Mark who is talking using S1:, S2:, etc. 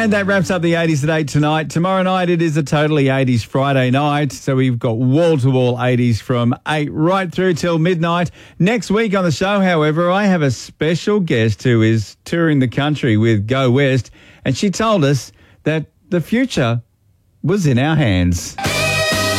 S1: And that wraps up the 80s at 8 tonight. Tomorrow night, it is a totally 80s Friday night. So we've got wall-to-wall 80s from 8 right through till midnight. Next week on the show, however, I have a special guest who is touring the country with Go West. And she told us that the future was in our hands.